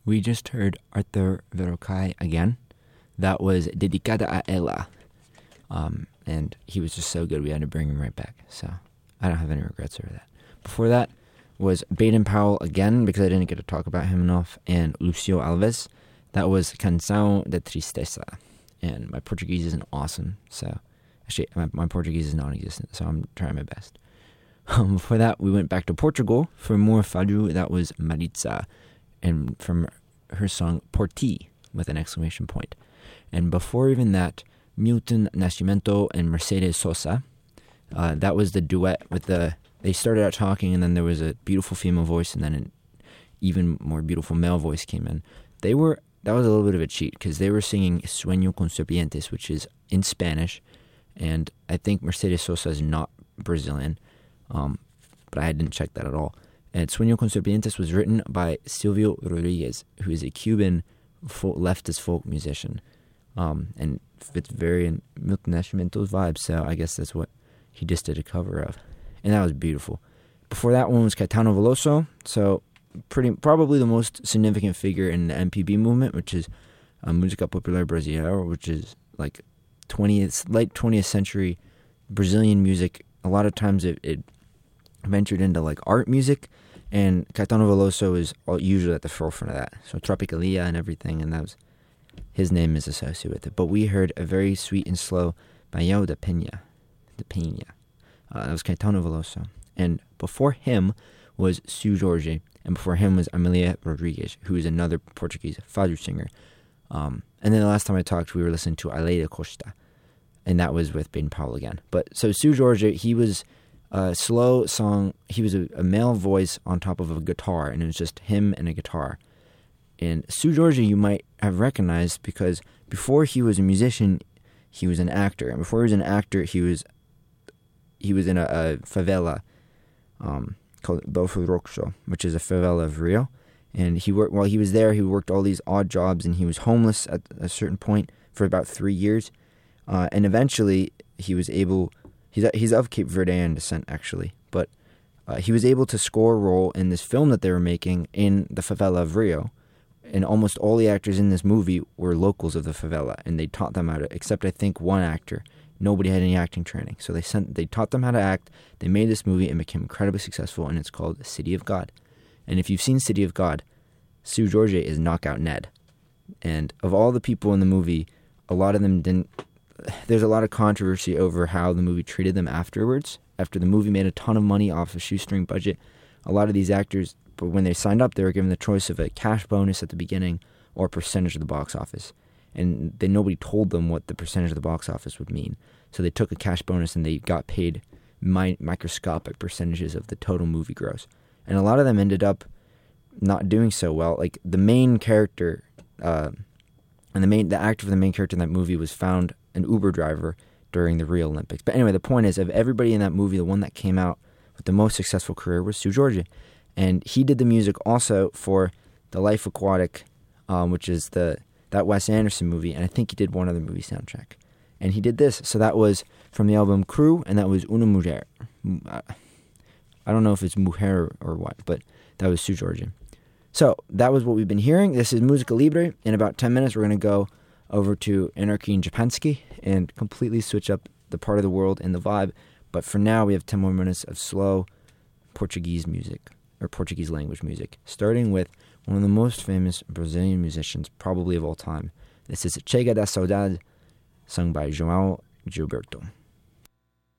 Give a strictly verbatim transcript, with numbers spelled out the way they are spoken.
We just heard Arthur Verocai again. That was Dedicada a Ella. Um, and he was just so good, we had to bring him right back. So I don't have any regrets over that. Before that was Baden-Powell again, because I didn't get to talk about him enough, and Lucio Alves. That was Canção de Tristeza. And my Portuguese isn't awesome, so actually my, my Portuguese is non-existent, so I'm trying my best. Um, before that, we went back to Portugal for more fado. That was Maritza, and from her song Por Ti, with an exclamation point. And before even that, Milton Nascimento and Mercedes Sosa. Uh, that was the duet with the... They started out talking, and then there was a beautiful female voice, and then an even more beautiful male voice came in. They were... That was a little bit of a cheat, because they were singing Sueño con Serpientes, which is in Spanish, and I think Mercedes Sosa is not Brazilian, um, but I didn't check that at all. And Sueño con Serpientes was written by Silvio Rodriguez, who is a Cuban folk, leftist folk musician, um, and fits very in Milton Nascimento's vibe, so I guess that's what he just did a cover of, and that was beautiful. Before that one was Caetano Veloso, so pretty probably the most significant figure in the M P B movement, which is uh, Música Popular Brasileira, which is like twentieth, late twentieth century Brazilian music. A lot of times it, it ventured into like art music, and Caetano Veloso is usually at the forefront of that. So Tropicalia and everything, and that was his name is associated with it. But we heard a very sweet and slow Baio de Peña, de Peña. Uh, that was Caetano Veloso, and before him was Seu Jorge, and before him was Amelia Rodrigues, who is another Portuguese fado singer. Um, and then the last time I talked, we were listening to Aleida Costa, and that was with Baden-Powell again. But so Seu Jorge, he was a slow song. He was a, a male voice on top of a guitar, and it was just him and a guitar. And Seu Jorge you might have recognized because before he was a musician, he was an actor. And before he was an actor, he was he was in a, a favela um, called Belfort Roxo, which is a favela of Rio. And he worked while he was there. He worked all these odd jobs, and he was homeless at a certain point for about three years. Uh, and eventually, he was able. He's he's of Cape Verdean descent, actually, but uh, he was able to score a role in this film that they were making in the favela of Rio. And almost all the actors in this movie were locals of the favela, and they taught them how to. Except I think one actor. Nobody had any acting training, so they sent. They taught them how to act. They made this movie and became incredibly successful, and it's called City of God. And if you've seen City of God, Seu Jorge is Knockout Ned. And of all the people in the movie, a lot of them didn't... There's a lot of controversy over how the movie treated them afterwards. After the movie made a ton of money off a shoestring budget, a lot of these actors, but when they signed up, they were given the choice of a cash bonus at the beginning or a percentage of the box office. And then nobody told them what the percentage of the box office would mean. So they took a cash bonus and they got paid mi- microscopic percentages of the total movie gross. And a lot of them ended up not doing so well. Like the main character, uh, and the main the actor for the main character in that movie was found an Uber driver during the Rio Olympics. But anyway, the point is, of everybody in that movie, the one that came out with the most successful career was Seu Jorge. And he did the music also for The Life Aquatic, um, which is the that Wes Anderson movie, and I think he did one other movie soundtrack. And he did this, so that was from the album Crew, and that was Una Mujer. I don't know if it's Mujer or what, but that was Seu Jorge. So, that was what we've been hearing. This is Musica Libre. In about ten minutes, we're going to go over to Anarchy in Japanski and completely switch up the part of the world and the vibe. But for now, we have ten more minutes of slow Portuguese music, or Portuguese language music, starting with one of the most famous Brazilian musicians, probably of all time. This is Chega da Saudade, sung by João Gilberto.